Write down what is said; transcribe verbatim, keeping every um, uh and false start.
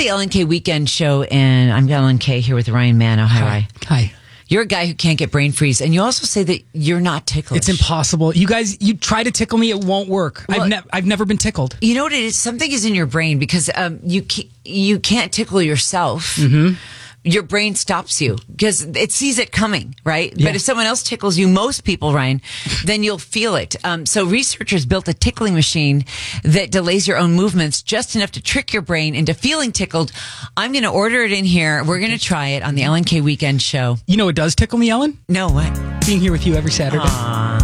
the L N K Weekend Show, and I'm Ellen K here with Ryan Manno. Hi, Ryan. Hi. You're a guy who can't get brain freeze, and you also say that you're not ticklish. It's impossible. You guys, you try to tickle me, it won't work. Well, I've, ne- I've never been tickled. You know what it is? Something is in your brain because um, you ca- you can't tickle yourself. Mm-hmm. Your brain stops you because it sees it coming, right? Yeah. But if someone else tickles you, most people, Ryan, then you'll feel it. Um, so researchers built a tickling machine that delays your own movements just enough to trick your brain into feeling tickled. I'm going to order it in here. We're going to try it on the L N K Weekend Show. You know what does tickle me, Ellen? No, what? Being here with you every Saturday. Aww.